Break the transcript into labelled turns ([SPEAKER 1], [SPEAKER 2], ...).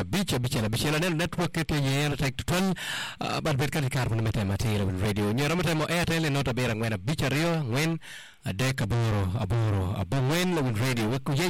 [SPEAKER 1] bicha na network ke yera tek total bad bet kan kar mun meta matela radio nyora meta mo airtel nota bera ngwena bicha rio ngwen adeka aboro abongwen radio